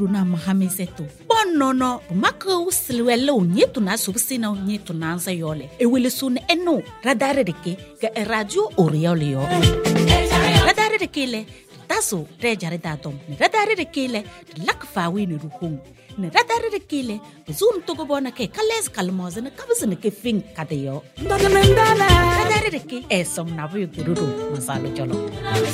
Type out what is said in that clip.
na mahamisetu bonnono maka usilwelo nyetuna subsina nyetuna nsa yole ewelesun eno radare deke ga radio oriole yo radare deke le taso rejare datom radare deke le lakfawi ni ruhung ne radare deke le zoom to go bona ke kales kalmoze ne kabsene ke fin kadeyo radare deke esom nabu gururu masalo cholo